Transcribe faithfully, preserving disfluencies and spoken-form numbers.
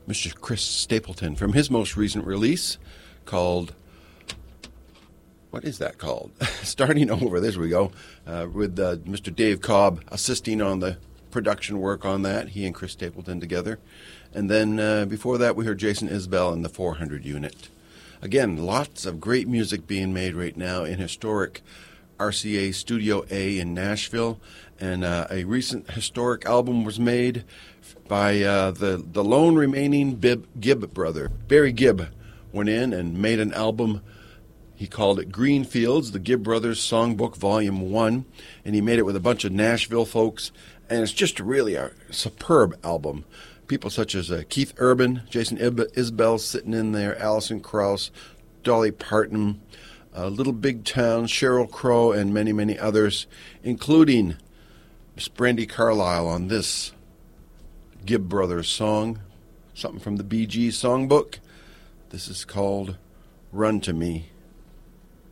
Mister Chris Stapleton from his most recent release called, what is that called? Starting Over, there we go, uh, with uh, Mister Dave Cobb assisting on the production work on that, he and Chris Stapleton together. And then uh, before that, we heard Jason Isbell and the four hundred Unit. Again, lots of great music being made right now in historic R C A Studio A in Nashville. And uh, a recent historic album was made by uh, the, the lone remaining Bib, Gibb brother. Barry Gibb went in and made an album. He called it Greenfields, the Gibb Brothers Songbook Volume one. And he made it with a bunch of Nashville folks. And it's just really a superb album. People such as uh, Keith Urban, Jason Isbell sitting in there, Alison Krauss, Dolly Parton, uh, Little Big Town, Sheryl Crow, and many, many others, including Miss Brandi Carlile on this Gibb Brothers song, something from the Bee Gees songbook. This is called Run to Me.